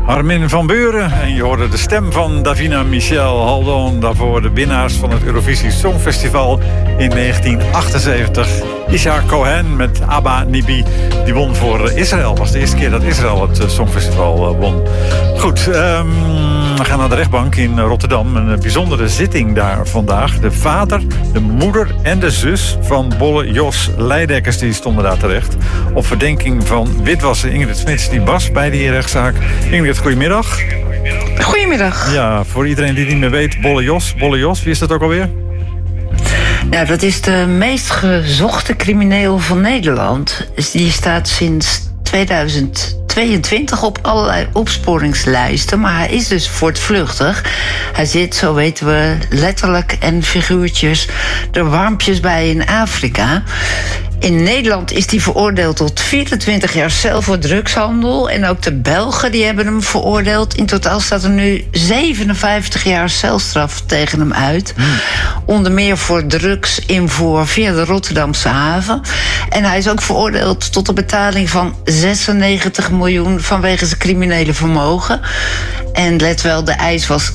Armin van Buuren. En je hoorde de stem van Davina Michel Haldon. Daarvoor de winnaars van het Eurovisie Songfestival in 1978. Isha Cohen met Abba Nibi. Die won voor Israël. Het was de eerste keer dat Israël het Songfestival won. Goed, we gaan naar de rechtbank in Rotterdam. Een bijzondere zitting daar vandaag. De vader, de moeder en de zus van Bolle Jos Leidekkers die stonden daar terecht. Op verdenking van witwassen. Ingrid Smits die was bij die rechtszaak. Ingrid, goedemiddag. Goedemiddag. Ja, voor iedereen die het niet meer weet, Bolle Jos, wie is dat ook alweer? Nou, dat is de meest gezochte crimineel van Nederland. Die staat sinds 2022 op allerlei opsporingslijsten, maar hij is dus voortvluchtig. Hij zit, zo weten we, letterlijk en figuurtjes er warmpjes bij in Afrika. In Nederland is hij veroordeeld tot 24 jaar cel voor drugshandel. En ook de Belgen die hebben hem veroordeeld. In totaal staat er nu 57 jaar celstraf tegen hem uit. Onder meer voor drugsinvoer via de Rotterdamse haven. En hij is ook veroordeeld tot de betaling van 96 miljoen vanwege zijn criminele vermogen. En let wel, de eis was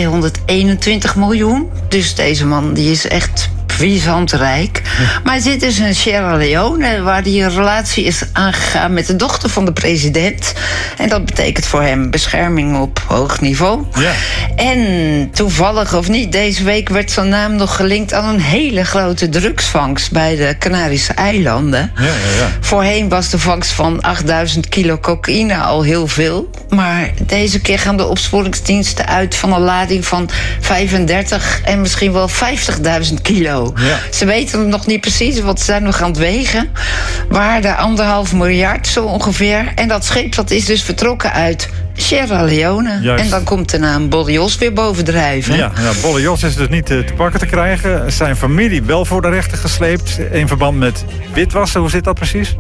221 miljoen. Dus deze man die is echt puissant rijk. Maar hij zit dus in Sierra Leone, waar hij een relatie is aangegaan met de dochter van de president. En dat betekent voor hem bescherming op hoog niveau. Ja. En toevallig of niet, deze week werd zijn naam nog gelinkt aan een hele grote drugsvangst bij de Canarische eilanden. Ja. Voorheen was de vangst van 8000 kilo cocaïne al heel veel. Maar deze keer gaan de opsporingsdiensten uit van een lading van 35 en misschien wel 50.000 kilo. Ja. Ze weten het nog niet precies, want ze zijn nog aan het wegen. Waarde 1,5 miljard zo ongeveer. En dat schip dat is dus vertrokken uit Sierra Leone. Juist. En dan komt de naam Bolle Jos weer bovendrijven. Ja, Bolle Jos is dus niet te pakken te krijgen. Zijn familie wel voor de rechter gesleept in verband met witwassen. Hoe zit dat precies?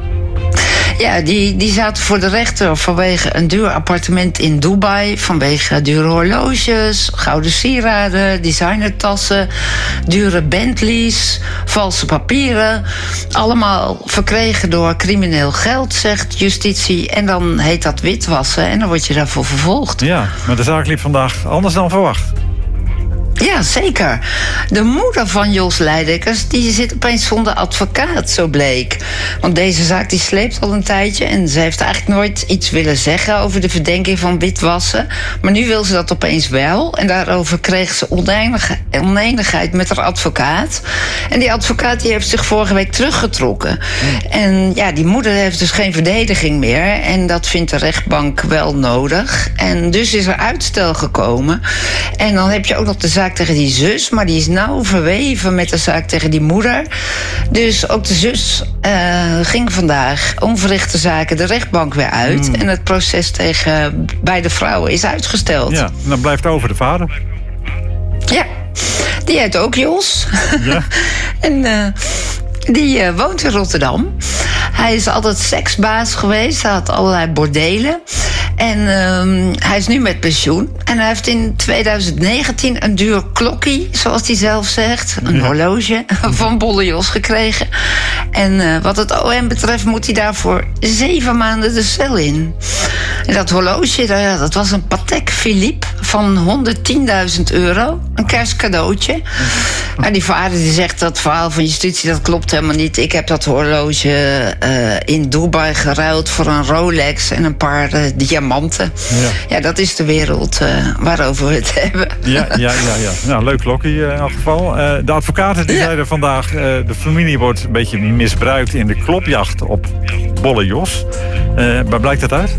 Ja, die zaten voor de rechter vanwege een duur appartement in Dubai. Vanwege dure horloges, gouden sieraden, designertassen, dure Bentleys, valse papieren. Allemaal verkregen door crimineel geld, zegt justitie. En dan heet dat witwassen en dan word je daarvoor vervolgd. Ja, maar de zaak liep vandaag anders dan verwacht. Ja, zeker. De moeder van Jos Leidekkers die zit opeens zonder advocaat, zo bleek. Want deze zaak die sleept al een tijdje en ze heeft eigenlijk nooit iets willen zeggen over de verdenking van witwassen. Maar nu wil ze dat opeens wel. En daarover kreeg ze oneenigheid met haar advocaat. En die advocaat die heeft zich vorige week teruggetrokken. En ja, die moeder heeft dus geen verdediging meer. En dat vindt de rechtbank wel nodig. En dus is er uitstel gekomen. En dan heb je ook nog de zaak tegen die zus, maar die is nauw verweven met de zaak tegen die moeder. Dus ook de zus ging vandaag onverrichte zaken de rechtbank weer uit. En het proces tegen beide vrouwen is uitgesteld. Ja, dan blijft over de vader. Ja, die heet ook Jos. Ja. En die woont in Rotterdam. Hij is altijd seksbaas geweest. Hij had allerlei bordelen. En hij is nu met pensioen. En hij heeft in 2019 een duur klokkie, zoals hij zelf zegt. Een horloge van Bolle Jos gekregen. En wat het OM betreft moet hij daarvoor 7 maanden de cel in. En dat horloge, dat was een Patek Philippe van 110.000 euro. Een kerstcadeautje. Maar die vader die zegt dat verhaal van justitie, dat klopt helemaal niet. Ik heb dat horloge in Dubai geruild voor een Rolex en een paar diamanten. Ja, dat is de wereld waarover we het hebben. Ja. Nou, leuk klokkie in elk geval. De advocaten die zeiden vandaag, de familie wordt een beetje misbruikt in de klopjacht op Bolle Jos. Waar blijkt dat uit?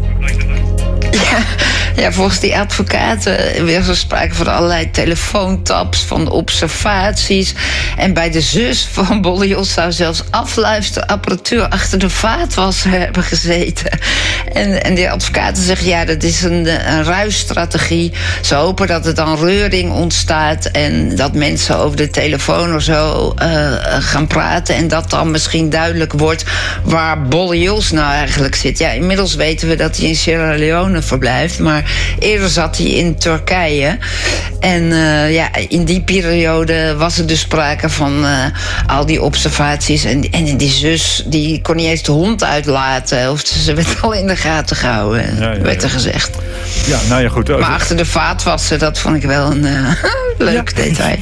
Ja, volgens die advocaten was er sprake van allerlei telefoontaps, van observaties. En bij de zus van Bolle Jos zou zelfs afluisterapparatuur achter de vaatwasser hebben gezeten. En die advocaten zeggen, ja, dat is een ruisstrategie. Ze hopen dat er dan reuring ontstaat en dat mensen over de telefoon of zo gaan praten. En dat dan misschien duidelijk wordt waar Bolle Jos nou eigenlijk zit. Ja, inmiddels weten we dat hij in Sierra Leone verblijft, maar maar eerder zat hij in Turkije. En in die periode was er dus sprake van al die observaties. En die zus, die kon niet eens de hond uitlaten. Of ze werd al in de gaten gehouden, werd er gezegd. Ja, nou ja, goed. Maar achter de vaatwasser, dat vond ik wel een leuk detail.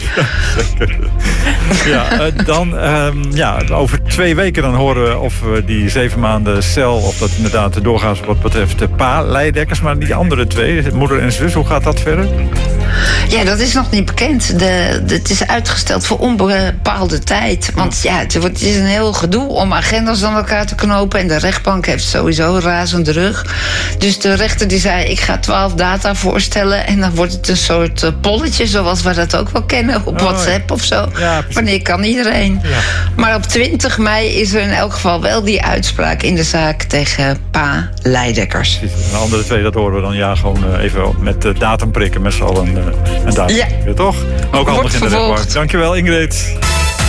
Dan over 2 weken dan horen we of we die 7 maanden cel, of dat inderdaad doorgaat wat betreft de pa Leidekkers, maar die andere 2, moeder en zus, hoe gaat dat verder? Ja, dat is nog niet bekend. Het is uitgesteld voor onbepaalde tijd. Want het is een heel gedoe om agendas aan elkaar te knopen. En de rechtbank heeft sowieso razend rug. Dus de rechter die zei, ik ga 12 data voorstellen. En dan wordt het een soort polletje, zoals we dat ook wel kennen op WhatsApp of zo. Ja, wanneer kan iedereen? Ja. Maar op 20 mei is er in elk geval wel die uitspraak in de zaak tegen pa Leidekkers. De andere 2, dat horen we dan gewoon even met datum prikken met z'n allen. En daar toch? Ook handig in de rechtbank. Dankjewel, Ingrid.